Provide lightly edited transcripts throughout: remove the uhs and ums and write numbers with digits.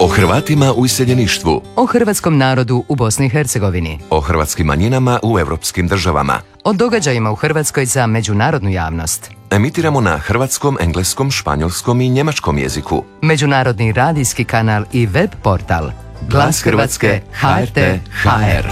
O Hrvatima u iseljeništvu. O hrvatskom narodu u Bosni i Hercegovini. O hrvatskim manjinama u europskim državama. O događajima u Hrvatskoj za međunarodnu javnost. Emitiramo na hrvatskom, engleskom, španjolskom i njemačkom jeziku. Međunarodni radijski kanal i web portal. Glas Hrvatske, HRT, HR.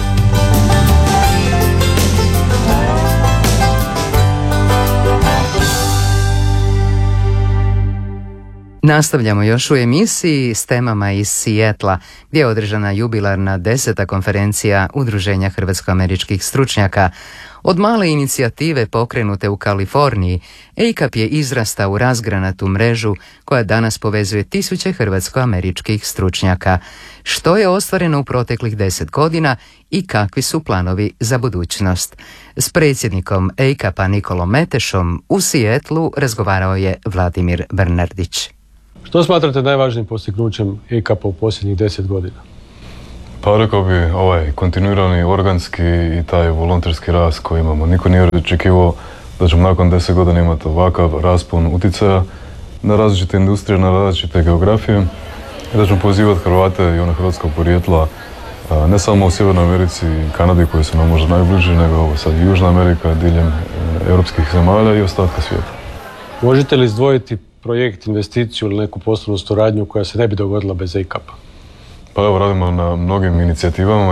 Nastavljamo još u emisiji s temama iz Sijetla, gdje je održana jubilarna 10. konferencija Udruženja hrvatsko-američkih stručnjaka. Od male inicijative pokrenute u Kaliforniji, EICAP je izrastao u razgranatu mrežu koja danas povezuje tisuće hrvatsko-američkih stručnjaka. Što je ostvareno u proteklih 10 godina i kakvi su planovi za budućnost? S predsjednikom EICAP-a Nikolom Metešom u Sijetlu razgovarao je Vladimir Bernardić. Što smatrate najvažnijim postignućem EICAP-a u posljednjih 10 godina? Pa rekao bi kontinuirani organski i taj volonterski rast koji imamo. Niko nije očekivao da ćemo nakon 10 godina imati ovakav raspon utjecaja na različite industrije, na različite geografije i da ćemo pozivati Hrvate i one hrvatskog porijekla ne samo u Sjevernoj Americi i Kanadi koji su nam možda najbliži, nego ovo sad Južna Amerika, diljem europskih zemalja i ostatka svijeta. Možete li izdvojiti projekt, investiciju ili neku poslovnu suradnju koja se ne bi dogodila bez EICAP-a? Pa evo, radimo na mnogim inicijativama